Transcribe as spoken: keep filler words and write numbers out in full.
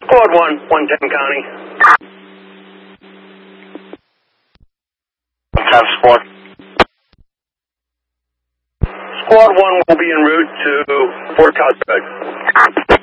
Squad one, one ten County. Have squad. Squad one will be en route to Fort Cosbeg.